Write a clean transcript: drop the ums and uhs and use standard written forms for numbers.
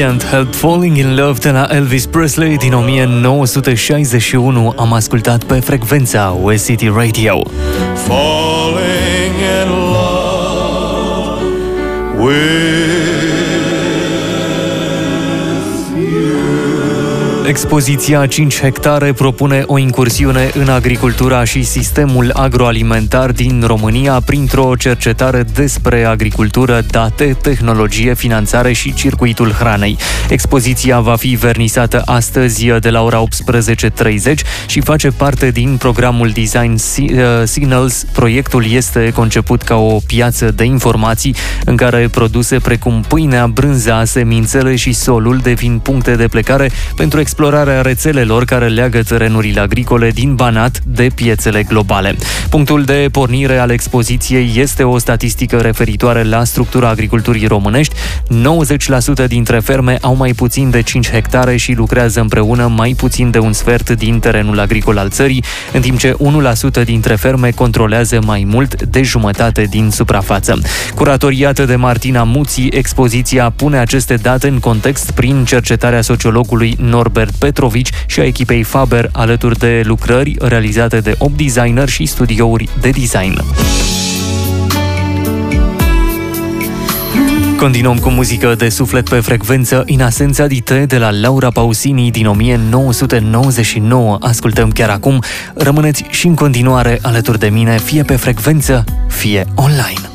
Can't Help Falling in Love de la Elvis Presley din 1961 am ascultat pe frecvența West City Radio. Falling in love with Expoziția 5 hectare propune o incursiune în agricultura și sistemul agroalimentar din România printr-o cercetare despre agricultură, date, tehnologie, finanțare și circuitul hranei. Expoziția va fi vernisată astăzi de la ora 18:30 și face parte din programul Design Signals. Proiectul este conceput ca o piață de informații în care produse precum pâinea, brânza, semințele și solul devin puncte de plecare pentru explorarea rețelelor care leagă terenurile agricole din Banat de piețele globale. Punctul de pornire al expoziției este o statistică referitoare la structura agriculturii românești. 90% dintre ferme au mai puțin de 5 hectare și lucrează împreună mai puțin de un sfert din terenul agricol al țării, în timp ce 1% dintre ferme controlează mai mult de jumătate din suprafață. Curatoriată de Martina Muții, expoziția pune aceste date în context prin cercetarea sociologului Norbert Petrovici și a echipei Faber, alături de lucrări realizate de 8 designeri și studiouri de design. Continuăm cu muzică de suflet pe frecvență In Assenza di Te de la Laura Pausini din 1999. Ascultăm chiar acum. Rămâneți și în continuare alături de mine, fie pe frecvență, fie online.